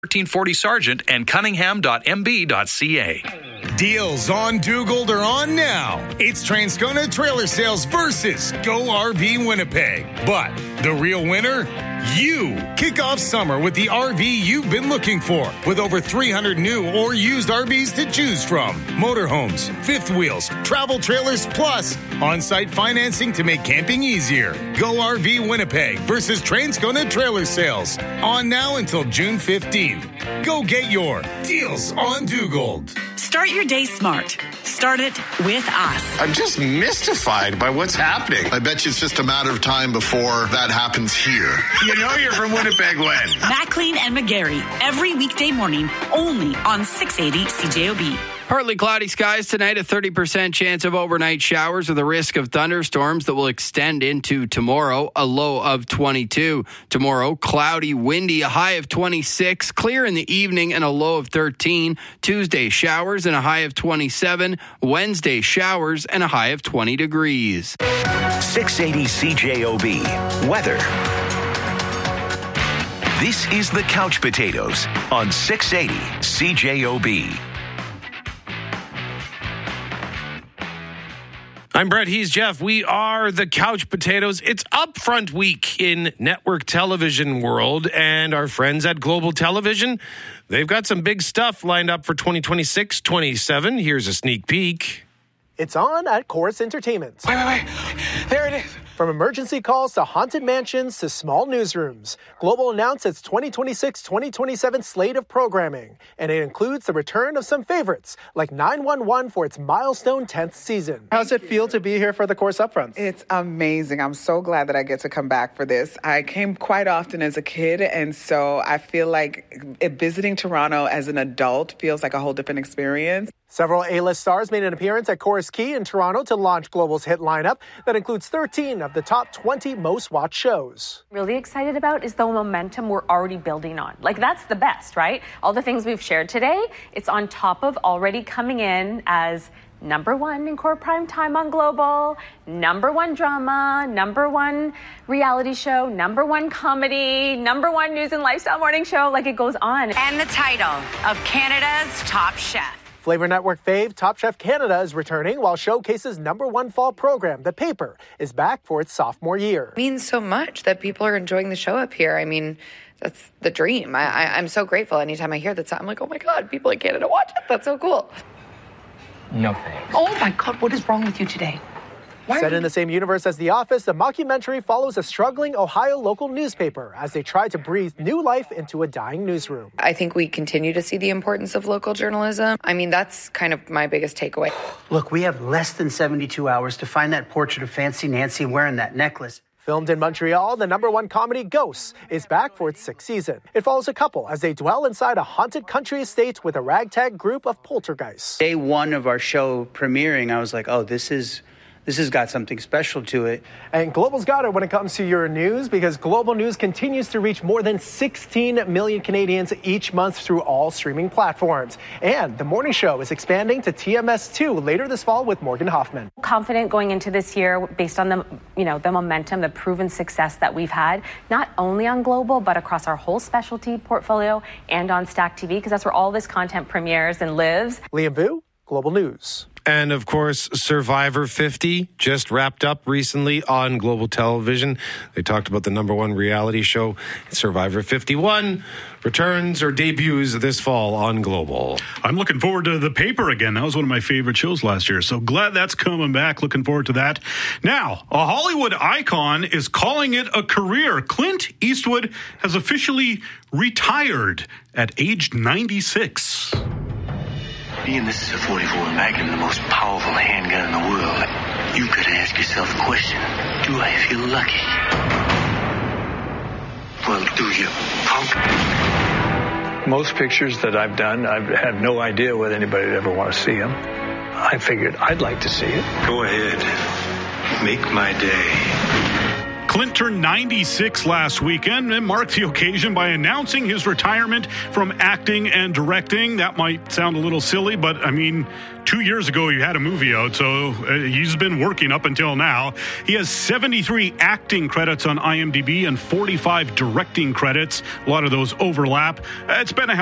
1340 Sargent and cunningham.mb.ca. Deals on Dugald are on now. It's Transcona Trailer Sales versus Go RV Winnipeg. But the real winner? You. Kick off summer with the RV you've been looking for, with over 300 new or used RVs to choose from. Motorhomes, fifth wheels, travel trailers, plus on-site financing to make camping easier. Go RV Winnipeg versus Transcona Trailer Sales. On now until June 15th. Go get your Deals on Dugald. Start your day smart. Start it with us. I'm just mystified by what's happening. I bet you it's just a matter of time before that happens here. You know you're from Winnipeg when? Maclean and McGarry, every weekday morning, only on 680 CJOB. Partly cloudy skies tonight, a 30% chance of overnight showers with a risk of thunderstorms that will extend into tomorrow, a low of 22. Tomorrow, cloudy, windy, a high of 26, clear in the evening and a low of 13. Tuesday, showers and a high of 27. Wednesday, showers and a high of 20 degrees. 680 CJOB. Weather. This is the Couch Potatoes on 680 CJOB. I'm Brett. He's Jeff. We are the Couch Potatoes. It's Upfront Week in network television world, and our friends at Global Television, they've got some big stuff lined up for 2026-27. Here's a sneak peek. It's on at Chorus Entertainment. Wait. There it is. From emergency calls to haunted mansions to small newsrooms, Global announced its 2026-2027 slate of programming, and it includes the return of some favorites, like 911 for its milestone 10th season. How's it feel to be here for the Chorus Upfronts? It's amazing. I'm so glad that I get to come back for this. I came quite often as a kid, and so I feel like visiting Toronto as an adult feels like a whole different experience. Several A-list stars made an appearance at Chorus Key in Toronto to launch Global's hit lineup that includes 13 of the top 20 most watched shows. Really excited about is the momentum we're already building on. Like, that's the best, right? All the things we've shared today, it's on top of already coming in as #1 in core prime time on Global, #1 drama, #1 reality show, #1 comedy, #1 news and lifestyle morning show. Like, it goes on. And the title of Canada's Top Chef. Flavor Network fave Top Chef Canada is returning, while Showcase's #1 fall program, The Paper, is back for its sophomore year. It means so much that people are enjoying the show up here. I mean, that's the dream. I'm so grateful. Anytime I hear that, I'm like, oh my God, people in Canada watch it. That's so cool. No thanks. Oh my God, what is wrong with you today? Set in the same universe as The Office, the mockumentary follows a struggling Ohio local newspaper as they try to breathe new life into a dying newsroom. I think we continue to see the importance of local journalism. I mean, that's kind of my biggest takeaway. Look, we have less than 72 hours to find that portrait of Fancy Nancy wearing that necklace. Filmed in Montreal, the #1 comedy Ghosts is back for its 6th season. It follows a couple as they dwell inside a haunted country estate with a ragtag group of poltergeists. Day one of our show premiering, I was like, oh, this has got something special to it. And Global's got it when it comes to your news, because Global News continues to reach more than 16 million Canadians each month through all streaming platforms. And the morning show is expanding to TMS2 later this fall with Morgan Hoffman. Confident going into this year based on the momentum, the proven success that we've had, not only on Global, but across our whole specialty portfolio and on Stack TV, because that's where all this content premieres and lives. Liam Vu, Global News. And, of course, Survivor 50 just wrapped up recently on Global Television. They talked about the #1 reality show. Survivor 51 returns or debuts this fall on Global. I'm looking forward to The Paper again. That was one of my favorite shows last year. So glad that's coming back. Looking forward to that. Now, a Hollywood icon is calling it a career. Clint Eastwood has officially retired at age 96. Being this is a .44 Magnum, the most powerful handgun in the world, you've got to ask yourself the question, do I feel lucky? Well, do you, punk? Most pictures that I've done, I've had no idea whether anybody would ever want to see them. I figured I'd like to see it. Go ahead. Make my day. Clint turned 96 last weekend and marked the occasion by announcing his retirement from acting and directing. That might sound a little silly, but I mean, 2 years ago he had a movie out, so he's been working up until now. He has 73 acting credits on IMDb and 45 directing credits. A lot of those overlap. It's been a